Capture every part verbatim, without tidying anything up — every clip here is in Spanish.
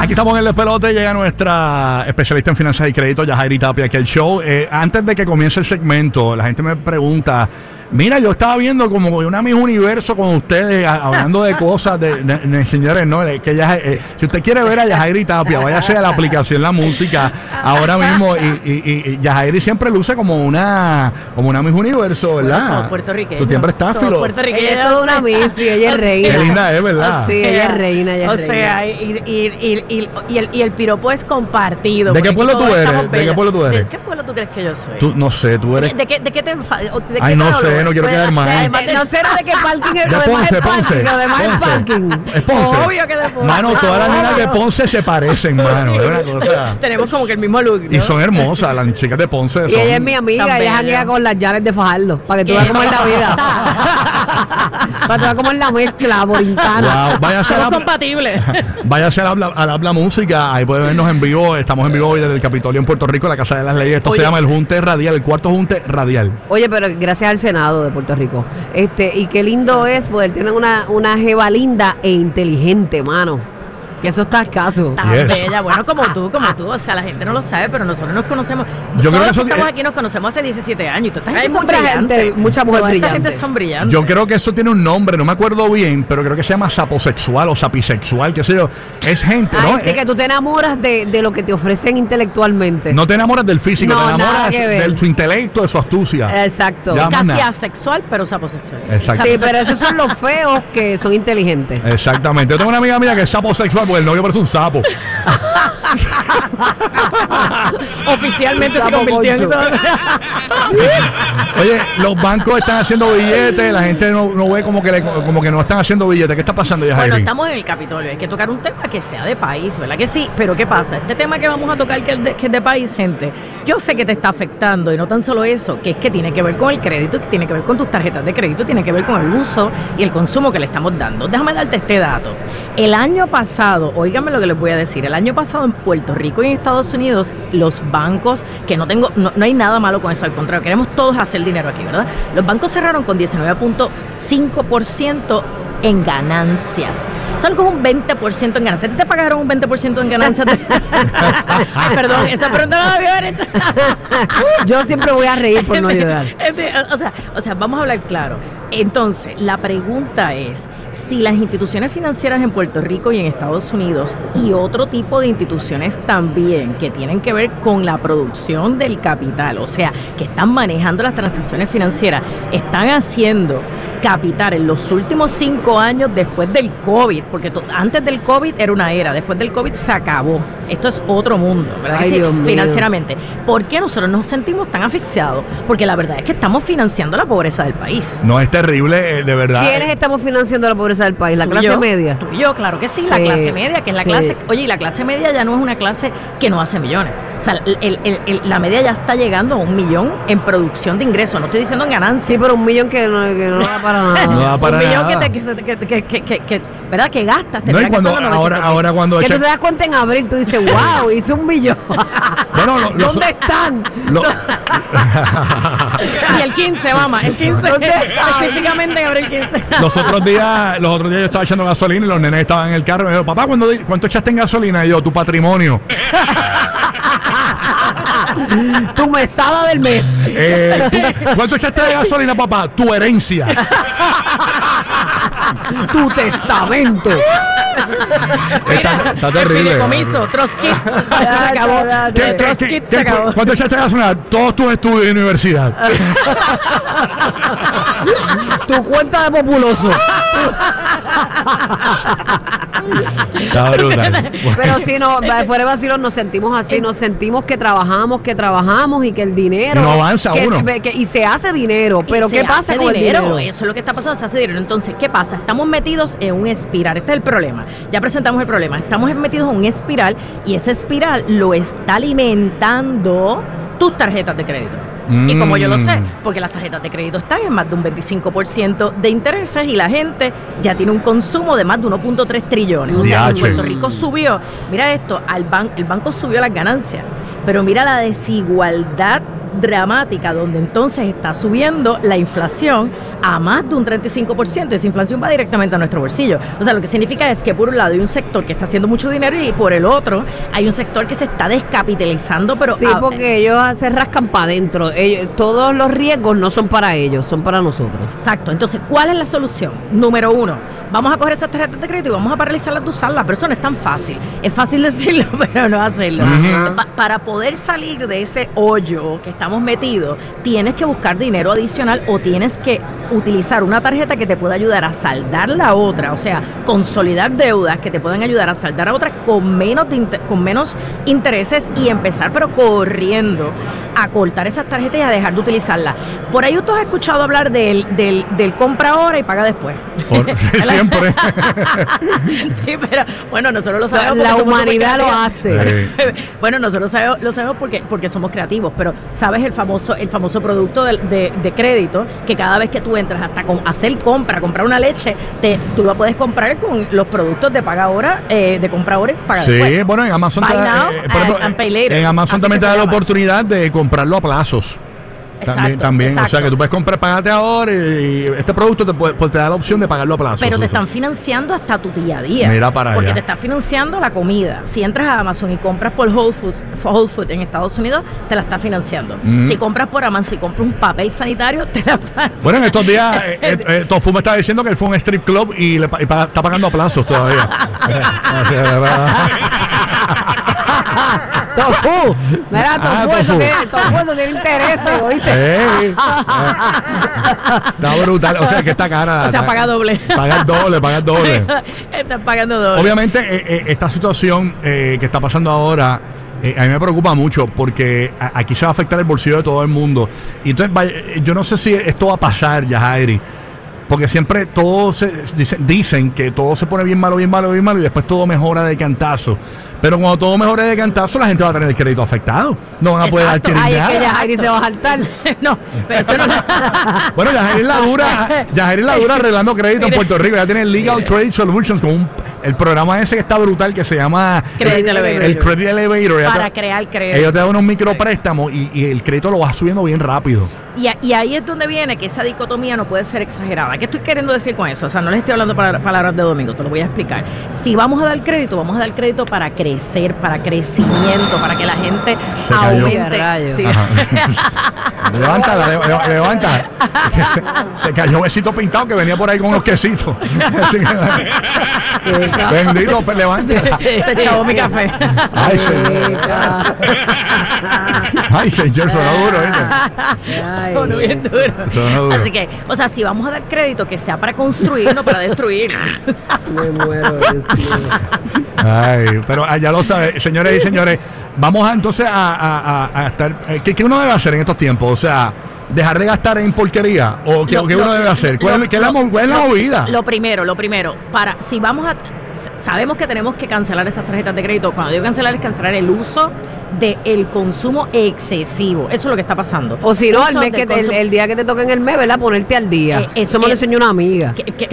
Aquí estamos en el despelote, llega nuestra especialista en finanzas y crédito, Yajairi Tapia, aquí al show. Eh, antes de que comience el segmento, la gente me pregunta, mira, yo estaba viendo como una Miss Universo con ustedes, a, hablando de cosas, de, de, de señores, no, que ya, eh, si usted quiere ver a Yajairi Tapia, váyase a la aplicación La Música ahora mismo, y, y, y, y Yajairi siempre luce como una como una Miss Universo, ¿verdad? Bueno, somos puertorriqueños. Tú siempre estás, filo. Ella es toda una Miss, sí, ella es reina. Qué linda es, ¿verdad? Sí, ella es reina, ella es O reina. sea, y, y, y, y, y, el, y el piropo es compartido. ¿De qué pueblo tú eres? ¿De qué pueblo tú eres? ¿De qué pueblo tú crees que yo soy? Tú, no sé, tú eres... ¿De, de, qué, de qué te enfadas? Ay, no sé, no quiero quedar mal. Eh, no sé de qué parking es, De Ponce, Ponce. además el parking. Es Ponce. Obvio que de Ponce. Mano, todas las nenas de Ponce se parecen, mano. Es una cosa. Tenemos como que el mismo look, ¿no? Y son hermosas, las chicas de Ponce. Y son... ella es mi amiga, Tan ella bella. janguea con las Janes de Fajardo, para que tú veas cómo es la vida. Para que tú veas cómo es la mezcla borincana. Wow, váyase a Somos la, compatibles. váyase a la, habla- a la Habla Música, ahí puede vernos en vivo. Estamos en vivo hoy desde el Capitolio en Puerto Rico, la Casa de las Leyes. Esto Oye. se llama el Junte Radial, el cuarto Junte Radial. Oye, pero gracias al Senado de Puerto Rico. Este, y qué lindo es poder tener una, una jeva linda e inteligente, mano. Que eso está escaso. Tan Yes. bella, bueno, como tú, como tú. O sea, la gente no lo sabe, pero nosotros nos conocemos. Yo creo Todos que los eso que estamos tiene- aquí nos conocemos hace diecisiete años. Y toda esta gente Hay son mucha brillantes. gente, mucha mujer Toda esta brillante. gente son brillantes. Yo creo que eso tiene un nombre, no me acuerdo bien, pero creo que se llama saposexual o sapisexual, qué sé yo. Es gente, Ay, ¿no? sí, Eh, que tú te enamoras de, de lo que te ofrecen intelectualmente. No te enamoras del físico, No, te nada enamoras que ver. de su intelecto, de su astucia. Exacto. Ya. Casi Manda. asexual, pero saposexual. Exacto. Sí, pero esos son los feos que son inteligentes. Exactamente. Yo tengo una amiga mía que es saposexual porque el novio parece un sapo. Oficialmente se Sapo convirtió en poncho. eso. Oye, los bancos están haciendo billetes, la gente no, no ve como que le- como que no están haciendo billetes. ¿Qué está pasando, Yajairi? Bueno, estamos en el Capitolio. Hay que tocar un tema que sea de país, ¿verdad que sí? Pero ¿qué pasa? Este tema que vamos a tocar, que es de, que es de país, gente, yo sé que te está afectando, y no tan solo eso, que es que tiene que ver con el crédito, que tiene que ver con tus tarjetas de crédito, tiene que ver con el uso y el consumo que le estamos dando. Déjame darte este dato. El año pasado, óigame lo que les voy a decir, el año pasado en Puerto Rico y en Estados Unidos, los bancos, que no tengo, no, no hay nada malo con eso, al contrario, queremos todos hacer dinero aquí, ¿verdad? Los bancos cerraron con diecinueve punto cinco por ciento en ganancias. Solo con un veinte por ciento en ganancias. ¿A ti te pagaron un veinte por ciento en ganancias? Perdón, esa pregunta no la había haber hecho. Yo siempre voy a reír por no ayudar. Este, O sea, o sea, vamos a hablar claro. Entonces, la pregunta es, si las instituciones financieras en Puerto Rico y en Estados Unidos y otro tipo de instituciones también que tienen que ver con la producción del capital, o sea, que están manejando las transacciones financieras, están haciendo capital en los últimos cinco años después del COVID, porque to- antes del COVID era una era, después del COVID se acabó. Esto es otro mundo, ¿verdad? Ay, que sí? Dios mío. Financieramente. ¿Por qué nosotros nos sentimos tan asfixiados? Porque la verdad es que estamos financiando la pobreza del país. No, es terrible, eh, de verdad. ¿Quiénes estamos financiando la pobreza del país? ¿La Tú y clase yo, media? Tú y yo, claro que sí, Sí, la clase media, que es la sí. clase, oye, y la clase media ya no es una clase que no hace millones. O sea, el- el- el- el- la media ya está llegando a un millón en producción de ingresos, no estoy diciendo en ganancias. Sí, pero un millón que no, que no da para nada. No da para un millón nada. que, te, que, se- que, que, que, que- que- ¿verdad? Que gastas. Te No, y tiras cuando, gastando ahora, novecientos ahora cuando Que tú echan- te das cuenta en abril, tú dices, wow, hice un millón. Bueno, lo- los- ¿Dónde están? lo- Y el quince, mamá, el quince, ¿Dónde está? específicamente en abril quince. los otros días, los otros días yo estaba echando gasolina y los nenes estaban en el carro y me dijeron, papá, ¿cuándo, di- ¿cuánto echaste en gasolina? Y yo, tu patrimonio. Tu mesada del mes. Eh, ¿tú- ¿Cuánto echaste de gasolina, papá? Tu herencia. Tu testamento. Está, está El terrible. fideicomiso, Trotsky. Se acabó. ¿Qué- El qué- Trotsky qué- se qué- acabó. ¿Cuánto echaste de gasolina? Todos tus estudios de universidad. Tu cuenta de populoso. Está brutal. Pero si no, fuera de vacilo, nos sentimos así, nos sentimos que trabajamos, que trabajamos y que el dinero. No avanza que uno. se- que- y se hace dinero. Y Pero se ¿qué pasa hace con dinero? el dinero? Eso es lo que está pasando, se hace dinero. Entonces, ¿qué pasa? Estamos metidos en un espiral. Este es el problema. Ya presentamos el problema. Estamos metidos en un espiral y ese espiral lo está alimentando tus tarjetas de crédito. Y como yo lo sé, porque las tarjetas de crédito están en más de un veinticinco por ciento de intereses y la gente ya tiene un consumo de más de uno punto tres trillones. O sea, Diache. Puerto Rico subió, mira esto, al ban el banco subió las ganancias, pero mira la desigualdad dramática, donde entonces está subiendo la inflación a más de un treinta y cinco por ciento. Esa inflación va directamente a nuestro bolsillo. O sea, lo que significa es que por un lado hay un sector que está haciendo mucho dinero y por el otro hay un sector que se está descapitalizando. Pero sí, porque ellos se rascan para adentro. Ellos, todos los riesgos no son para ellos, son para nosotros. Exacto. Entonces, ¿cuál es la solución? Número uno, vamos a coger esas tarjetas de crédito y vamos a paralizarlas de usarlas. Pero eso no es tan fácil. Es fácil decirlo, pero no hacerlo. Uh-huh. Pa- para poder salir de ese hoyo que estamos metidos, tienes que buscar dinero adicional o tienes que utilizar una tarjeta que te pueda ayudar a saldar la otra, o sea, consolidar deudas que te puedan ayudar a saldar a otra con menos de inter- con menos intereses y empezar, pero corriendo, a cortar esas tarjetas y a dejar de utilizarlas. Por ahí tú has escuchado hablar del, del, del compra ahora y paga después. Por, siempre. Sí, pero bueno, nosotros lo sabemos. La porque somos humanidad lo hace. Sí. Bueno, nosotros sabemos, lo sabemos porque, porque somos creativos, pero sabes el famoso, el famoso producto de, de, de crédito, que cada vez que tú entras hasta con hacer compra, comprar una leche, te, tú lo puedes comprar con los productos de paga ahora, eh, de compra ahora y paga Sí, después. bueno, en Amazon, Buy te, now eh, por ejemplo, and pay later. en Amazon Así también que te da se la llama. oportunidad de comprarlo a plazos. Exacto, También, también. exacto. O sea, que tú puedes comprar, pagate ahora y este producto te, puede, pues te da la opción de pagarlo a plazos. Pero te Eso. están financiando hasta tu día a día. Mira para Porque allá. te está financiando la comida. Si entras a Amazon y compras por Whole Foods, Whole Food en Estados Unidos, te la está financiando. Mm. Si compras por Amazon y compras un papel sanitario, te la está. Bueno, en estos días, eh, eh, eh, Tofu me estaba diciendo que él fue a un strip club y, le, pa- y paga- está pagando a plazos todavía. Tofu. Mira, Ah, Tofu, eso Tofu. tiene, Tofu, eso tiene intereses, ¿oíste? Ey, está brutal. O sea, que está cara. O sea, paga doble. Paga el doble, paga el doble. Estás pagando doble. Obviamente, eh, eh, esta situación eh, que está pasando ahora, eh, a mí me preocupa mucho porque a- aquí se va a afectar el bolsillo de todo el mundo. Y entonces, vaya, eh, yo no sé si esto va a pasar, Yajairi, porque siempre todos se, dicen, dicen que todo se pone bien malo, bien malo, bien malo y después todo mejora de cantazo. Pero cuando todo mejore de cantazo, la gente va a tener el crédito afectado. No van a poder Exacto. adquirir Ay, es nada. que Yajairi se va a saltar. No, pero eso no. Bueno, Yajairi es la dura, Yajairi es la dura arreglando crédito en Puerto Rico. Ya tiene Legal Trade Solutions con un, el programa ese que está brutal que se llama Credit Elevator. el Credit Elevator. Ya Para te- crear crédito. ellos te dan unos micropréstamos y, y el crédito lo va subiendo bien rápido. Y, a- y ahí es donde viene que esa dicotomía no puede ser exagerada. ¿Qué estoy queriendo decir con eso? O sea, no les estoy hablando para palabras de domingo, te lo voy a explicar. Si vamos a dar crédito, vamos a dar crédito para crecer, para crecimiento, para que la gente Se cayó. aumente. Rayos. Sí. Ajá. Levántala, le- le- levanta. Se, se cayó un besito pintado que venía por ahí con unos quesitos. Así que- Bendito, pues levántala. Se chavó mi café. Ay, señor. Ay, señor, sonó duro, ¿viste? Ay, Sonó bien duro. Sonó duro. Así que, o sea, si vamos a dar crédito, que sea para construir, no para destruir. me muero, Dios mío. Ay, pero ah, ya lo sabe, señores y señores, vamos a, entonces a, a, a, a estar. eh, ¿qué, ¿Qué uno debe hacer en estos tiempos? O sea, dejar de gastar en porquería o qué, Lo- qué lo- uno debe hacer. ¿Cuál, lo- es- qué es la, lo- mo- cuál es la lo- movida? Lo primero, lo primero, para si vamos a s- sabemos que tenemos que cancelar esas tarjetas de crédito. Cuando digo cancelar es cancelar el uso del consumo excesivo. Eso es lo que está pasando. O si no, el, Uso mes del que te- el, consumo- el día que te toque en el mes, ¿verdad? Ponerte al día. Eh, es- Eso me lo es- enseñó una amiga. que- que-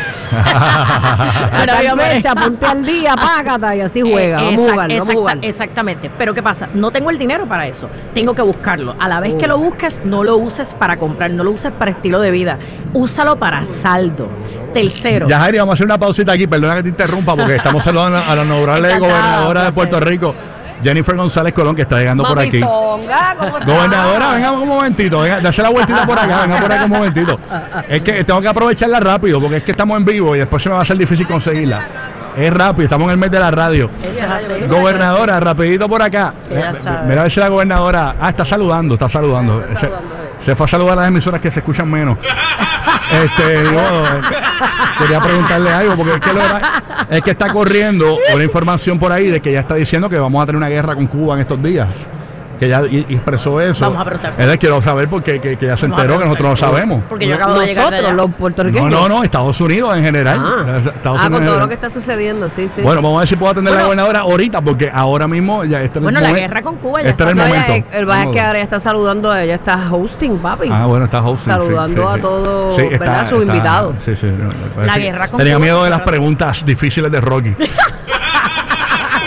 A Bueno, tal obviamente. fecha, ponte al día, págata y así juega. Eh, Vamos a exact- jugar, vamos a exacta- jugar. Exactamente. Pero ¿qué pasa? No tengo el dinero para eso. Tengo que buscarlo. A la vez que lo busques, no lo uses para comprar, no lo uses para estilo de vida. Úsalo para saldo. Tercero. Ya, Jairi, vamos a hacer una pausita aquí. Perdona que te interrumpa porque estamos saludando a la honorable Encantada, gobernadora de un Puerto placer. Rico, Jennifer González Colón, que está llegando por aquí. Mamizonga, ¿cómo estás? Gobernadora, venga un momentito, venga, dase la vueltita por acá, venga por acá un momentito. Es que tengo que aprovecharla rápido porque es que estamos en vivo y después se me va a hacer difícil conseguirla. Es rápido, estamos en el mes de la radio. Eso es así. Gobernadora, rapidito por acá. Ya Eh, sabe. Mira a ver si la gobernadora. Ah, está saludando, está saludando. Se, se fue a saludar a las emisoras que se escuchan menos. Este, digo, eh, quería preguntarle algo, porque es que, lo era- es que está corriendo una información por ahí de que ya está diciendo que vamos a tener una guerra con Cuba en estos días. Que ya y- y expresó eso. Vamos a preguntárselo. Él quiero saber porque que, que ya se Vamos a enteró que nosotros no preguntárselo. sabemos. Porque yo acabo de llegar de Nosotros, allá. los puertorriqueños. No, no, no, Estados Unidos en general. Ah, Estados ah, Unidos con en todo general. lo que está sucediendo, sí, sí. Bueno, vamos a ver si puedo atender a la Bueno. gobernadora ahorita, porque ahora mismo ya está Bueno, la guerra con Cuba ya este está. es el No, momento. ella- el baje es que ahora ella está saludando, ella está hosting, papi. Ah, bueno, está hosting. sí, Saludando sí, a sí. todos, Sí, ¿verdad? Sus invitados. Sí, sí. no, no, La sí. guerra con Tenía Cuba, miedo de las claro. preguntas difíciles de Rocky.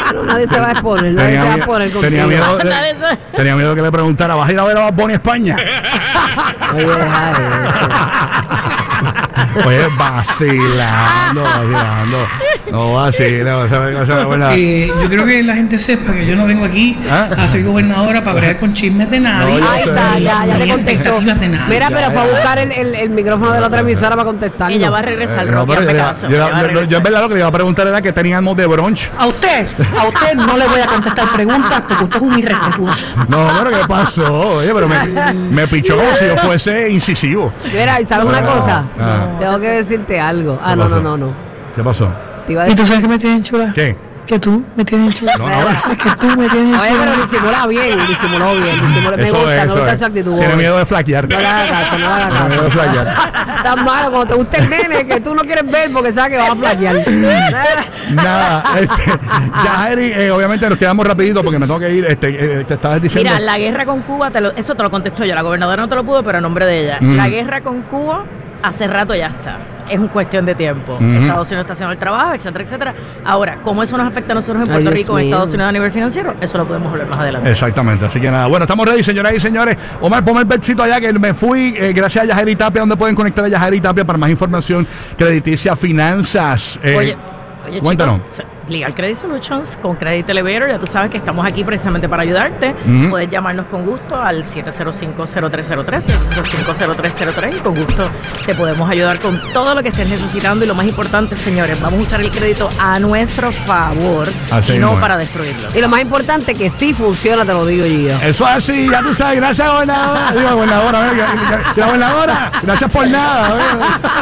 Ah, no, nadie se va a exponer, nadie Tenía se va a mie- exponer contigo. tenía miedo, de- Nadie se- tenía miedo que le preguntara, ¿vas a ir a ver a Bad Bunny a España? Oye, deja eso. Oye, vacilando, vacilando. No vacilo, esa cosa es buena. Eh, yo creo que la gente sepa que yo no vengo aquí ¿Ah? a ser gobernadora para bregar con chismes de nadie. No, yo Ahí sé. está, ya, ya Ni te contestó. expectativas de nadie. Mira, Ya, pero fue a ya. buscar el, el, el micrófono de la otra emisora para contestarlo. Ella va a regresar, Eh, no, Rocky, pero hazme yo, caso. yo- ella va a yo- yo- yo en regresar. verdad lo que le iba a preguntar era que teníamos de brunch. A usted, a usted no le voy a contestar preguntas porque usted es un irrespetuoso. No, pero ¿qué pasó? Oye, pero me, me pichó como si yo fuese incisivo. Mira, ¿y sabes una No, cosa? no. Tengo que decirte algo. Ah, ¿Qué no, no, pasó? no, no. ¿Qué pasó? Te iba a ¿Y tú decir. sabes que me tienes chula? ¿Qué? Que tú me tienes chula. No, no. Es que tú me tienes Oye, pero chula. disimula bien, disimuló bien. disimuló- me Eso gusta, es, me eso gusta es. su actitud. Tiene Bob. miedo de flaquear. No le hagas caso, no le hagas Tiene miedo de caso. flaquear. Tan malo como te gusta el nene que tú no quieres ver porque sabes que vas a flaquear. Nada, este, ya, Eri, eh, obviamente nos quedamos rapidito porque me tengo que ir. Este, eh, te estabas diciendo. Mira, la guerra con Cuba, te lo- eso te lo contestó yo, la gobernadora no te lo pudo, pero a nombre de ella. Mm. La guerra con Cuba hace rato ya está. Es un cuestión de tiempo. Ujú. Estados Unidos está haciendo el trabajo, etcétera, etcétera. Ahora, ¿cómo eso nos afecta a nosotros en Ay, Puerto Dios Rico, en mío. Estados Unidos a nivel financiero? Eso lo podemos hablar más adelante. Exactamente, así que nada. Bueno, estamos ready, señoras y señores. Omar, ponme el besito allá que me fui. eh, gracias a Yajaira y Tapia, donde pueden conectar a Yajaira y Tapia para más información crediticia, finanzas. Eh, Oye, oye, cuéntanos. chicos, Legal Credit Solutions con Credit Elevator, ya tú sabes que estamos aquí precisamente para ayudarte. Ujú. Puedes llamarnos con gusto al siete cero cinco, cero tres cero tres, siete cero cinco, cero tres cero tres y con gusto te podemos ayudar con todo lo que estés necesitando. Y lo más importante, señores, vamos a usar el crédito a nuestro favor Así y no mismo. para destruirlo. Y lo más importante que sí funciona, te lo digo yo. Eso es así, ya tú sabes. Gracias, gobernadora. Digo, gobernadora, a ver, que- que- que la gobernadora. Gracias por nada. a ver.